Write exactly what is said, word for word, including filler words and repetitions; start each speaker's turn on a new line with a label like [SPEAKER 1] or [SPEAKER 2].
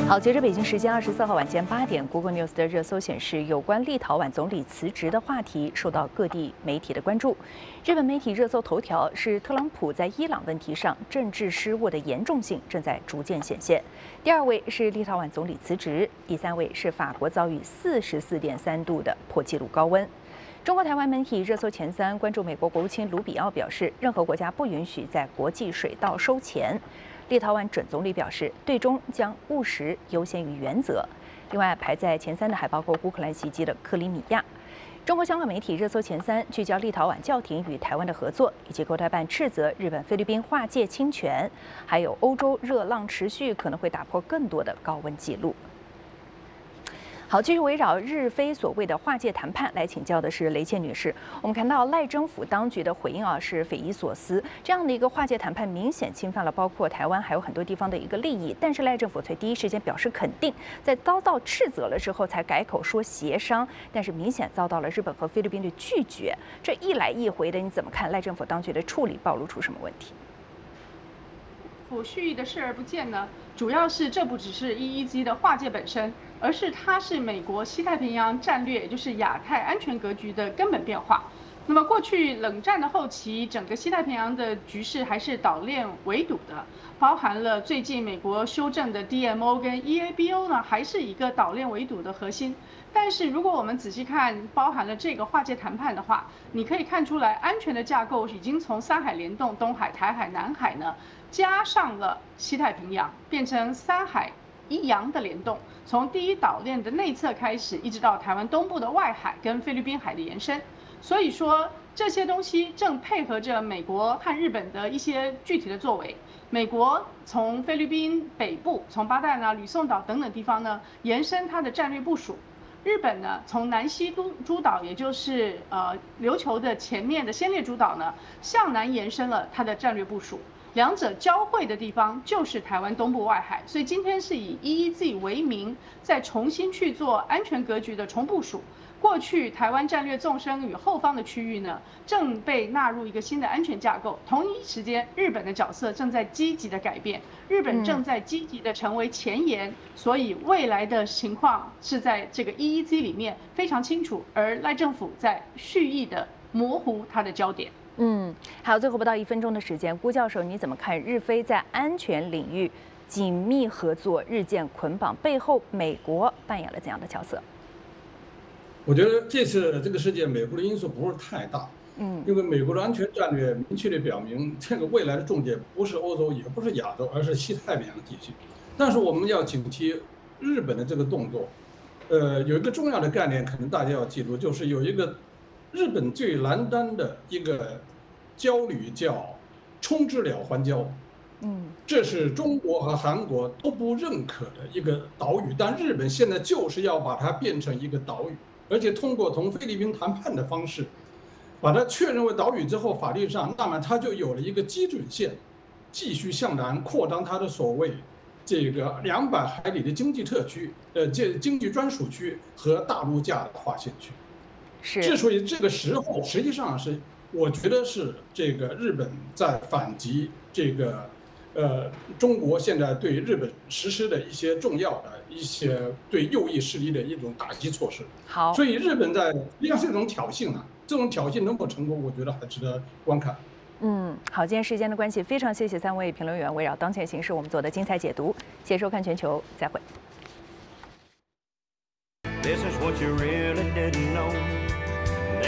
[SPEAKER 1] 好，截至北京时间二十四号晚间八点 ，Google News 的热搜显示，有关立陶宛总理辞职的话题受到各地媒体的关注。日本媒体热搜头条是特朗普在伊朗问题上政治失误的严重性正在逐渐显现。第二位是立陶宛总理辞职，第三位是法国遭遇四十四点三度的破纪录高温。 中国台湾媒体热搜前三，关注美国国务卿卢比奥表示，任何国家不允许在国际水道收钱。立陶宛准总理表示，最终将务实优先于原则。另外，排在前三的还包括乌克兰袭击的克里米亚。中国香港媒体热搜前三，聚焦立陶宛教廷与台湾的合作，以及国台办斥责日本、菲律宾划界侵权，还有欧洲热浪持续，可能会打破更多的高温记录。 好，继续围绕日菲所谓的划界谈判来请教的是雷倩女士。我们看到赖政府当局的回应啊是匪夷所思，这样的一个划界谈判明显侵犯了包括台湾还有很多地方的一个利益。但是赖政府却第一时间表示肯定，在遭到斥责了之后才改口说协商，但是明显遭到了日本和菲律宾的拒绝。这一来一回的，你怎么看赖政府当局的处理暴露出什么问题？
[SPEAKER 2] 府蓄意的视而不见呢，主要是这不只是 E E Z 的划界本身，而是它是美国西太平洋战略，也就是亚太安全格局的根本变化。那么过去冷战的后期，整个西太平洋的局势还是岛链围堵的，包含了最近美国修正的 D M O 跟 E A B O 呢，还是一个岛链围堵的核心。 但是，如果我们仔细看包含了这个划界谈判的话，你可以看出来，安全的架构已经从三海联动、东海、台海、南海呢，加上了西太平洋，变成三海一洋的联动。从第一岛链的内侧开始，一直到台湾东部的外海跟菲律宾海的延伸。所以说，这些东西正配合着美国和日本的一些具体的作为。美国从菲律宾北部，从巴旦啊、吕宋岛等等地方呢，延伸它的战略部署。 日本呢，从南西诸诸岛，也就是呃琉球的前面的先烈诸岛呢，向南延伸了它的战略部署。两者交汇的地方就是台湾东部外海，所以今天是以 E E Z 为名，再重新去做安全格局的重部署。过去台湾战略纵深与后方的区域呢，正被纳入一个新的安全架构。同一时间，日本的角色正在积极的改变，日本正在积极的成为前沿，嗯、所以未来的情况是在这个 E E Z 里面非常清楚，而赖政府在蓄意的模糊它的焦点。
[SPEAKER 1] 嗯，还有最后不到一分钟的时间，辜教授你怎么看日菲在安全领域紧密合作、日渐捆绑背后，美国扮演了怎样的角色？
[SPEAKER 3] 我觉得这次这个事件，美国的因素不是太大，嗯，因为美国的安全战略明确地表明，这个未来的重点不是欧洲，也不是亚洲，而是西太平洋地区。但是我们要警惕日本的这个动作，呃，有一个重要的概念，可能大家要记住，就是有一个。 日本最难担的一个焦虑叫“冲之了还焦”，嗯，这是中国和韩国都不认可的一个岛屿，但日本现在就是要把它变成一个岛屿，而且通过同菲律宾谈判的方式，把它确认为岛屿之后，法律上那么它就有了一个基准线，继续向南扩张它的所谓这个两百海里的经济特区，呃，这经济专属区和大陆架的划线区。 之所以这个时候，实际上是我觉得是这个日本在反击这个，呃，中国现在对日本实施的一些重要的一些对右翼势力的一种打击措施。
[SPEAKER 1] 好，
[SPEAKER 3] 所以日本在实际上是一种挑衅啊，这种挑衅能否成功，我觉得还值得观看。
[SPEAKER 1] 嗯，好，今天时间的关系，非常谢谢三位评论员围绕当前形势我们做的精彩解读。谢谢收看全球，再会。This is what you really didn't know.